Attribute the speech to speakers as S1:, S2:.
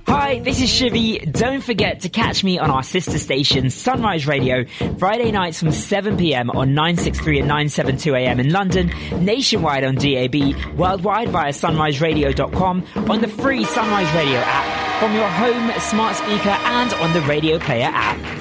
S1: Hi, this is Shivy. Don't forget to catch me on our sister station, Sunrise Radio, Friday nights from 7 p.m. on 963 and 972 a.m. in London, nationwide on DAB, worldwide via sunriseradio.com, on the free Sunrise Radio app, from your home smart speaker and on the Radio Player app.